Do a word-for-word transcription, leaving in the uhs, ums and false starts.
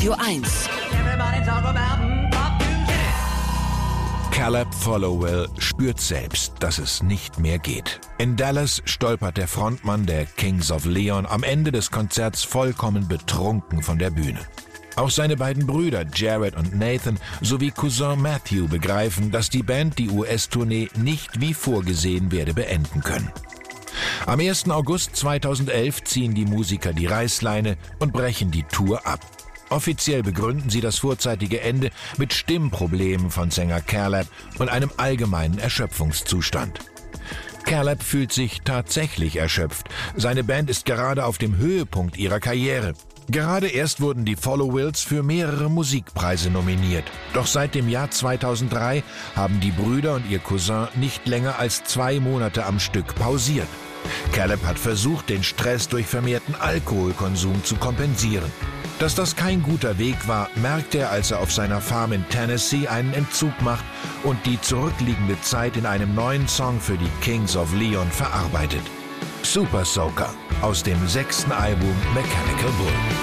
Radio eins. Caleb Followill spürt selbst, dass es nicht mehr geht. In Dallas stolpert der Frontmann der Kings of Leon am Ende des Konzerts vollkommen betrunken von der Bühne. Auch seine beiden Brüder Jared und Nathan sowie Cousin Matthew begreifen, dass die Band die U S-Tournee nicht wie vorgesehen werde beenden können. Am ersten August zweitausendelf ziehen die Musiker die Reißleine und brechen die Tour ab. Offiziell begründen sie das vorzeitige Ende mit Stimmproblemen von Sänger Caleb und einem allgemeinen Erschöpfungszustand. Caleb fühlt sich tatsächlich erschöpft. Seine Band ist gerade auf dem Höhepunkt ihrer Karriere. Gerade erst wurden die Followills für mehrere Musikpreise nominiert. Doch seit dem Jahr zweitausenddrei haben die Brüder und ihr Cousin nicht länger als zwei Monate am Stück pausiert. Caleb hat versucht, den Stress durch vermehrten Alkoholkonsum zu kompensieren. Dass das kein guter Weg war, merkt er, als er auf seiner Farm in Tennessee einen Entzug macht und die zurückliegende Zeit in einem neuen Song für die Kings of Leon verarbeitet. Super Soaker aus dem sechsten Album Mechanical Bull.